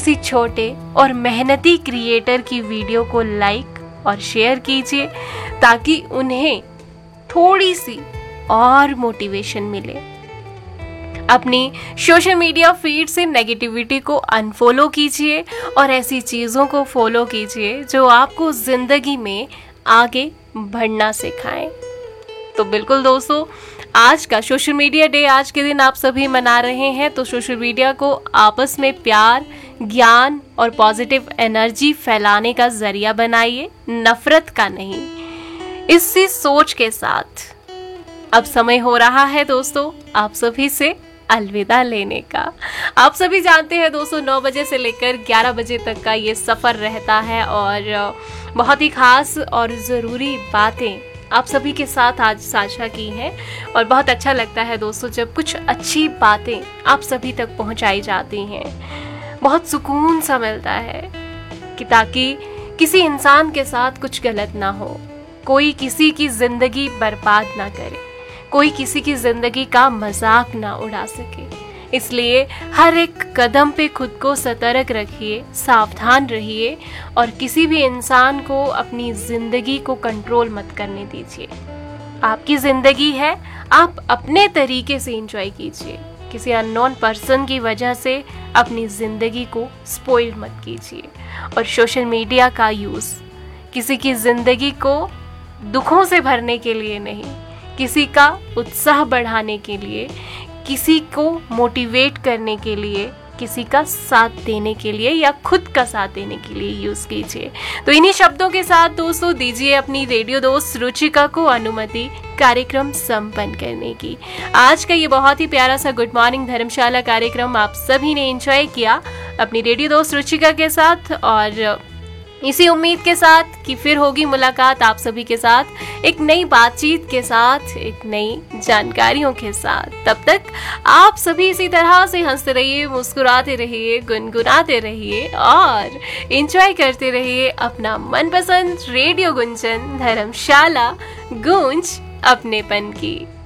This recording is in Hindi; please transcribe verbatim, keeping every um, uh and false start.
किसी छोटे और मेहनती क्रिएटर की वीडियो को लाइक और शेयर कीजिए ताकि उन्हें थोड़ी सी और मोटिवेशन मिले। अपनी सोशल मीडिया फीड से नेगेटिविटी को अनफॉलो कीजिए और ऐसी चीज़ों को फॉलो कीजिए जो आपको ज़िंदगी में आगे बढ़ना सिखाएं। तो बिल्कुल दोस्तों, आज का सोशल मीडिया डे आज के दिन आप सभी मना रहे हैं, तो सोशल मीडिया को आपस में प्यार, ज्ञान और पॉजिटिव एनर्जी फैलाने का जरिया बनाइए, नफरत का नहीं। इसी सोच के साथ अब समय हो रहा है दोस्तों आप सभी से अलविदा लेने का। आप सभी जानते हैं दोस्तों, नौ बजे से लेकर ग्यारह बजे तक का ये सफ़र रहता है और बहुत ही खास और ज़रूरी बातें आप सभी के साथ आज साझा की हैं। और बहुत अच्छा लगता है दोस्तों जब कुछ अच्छी बातें आप सभी तक पहुंचाई जाती हैं। बहुत सुकून सा मिलता है कि ताकि किसी इंसान के साथ कुछ गलत ना हो, कोई किसी की ज़िंदगी बर्बाद ना करे, कोई किसी की ज़िंदगी का मजाक ना उड़ा सके। इसलिए हर एक कदम पे खुद को सतर्क रखिए, सावधान रहिए और किसी भी इंसान को अपनी ज़िंदगी को कंट्रोल मत करने दीजिए। आपकी ज़िंदगी है, आप अपने तरीके से एंजॉय कीजिए। किसी अननोन पर्सन की वजह से अपनी ज़िंदगी को स्पॉइल मत कीजिए। और सोशल मीडिया का यूज़ किसी की ज़िंदगी को दुखों से भरने के लिए नहीं, किसी का उत्साह बढ़ाने के लिए, किसी को मोटिवेट करने के लिए, किसी का साथ देने के लिए या खुद का साथ देने के लिए यूज़ कीजिए। तो इन्हीं शब्दों के साथ दोस्तों दीजिए अपनी रेडियो दोस्त रुचिका को अनुमति कार्यक्रम संपन्न करने की। आज का ये बहुत ही प्यारा सा गुड मॉर्निंग धर्मशाला कार्यक्रम आप सभी ने एंजॉय किया अपनी रेडियो दोस्त रुचिका के साथ, और इसी उम्मीद के साथ कि फिर होगी मुलाकात आप सभी के साथ एक नई बातचीत के साथ, एक नई जानकारियों के साथ। तब तक आप सभी इसी तरह से हंसते रहिए, मुस्कुराते रहिए, गुनगुनाते रहिए और एंजॉय करते रहिए अपना मनपसंद रेडियो गुंजन धर्मशाला, गूंज अपनेपन की।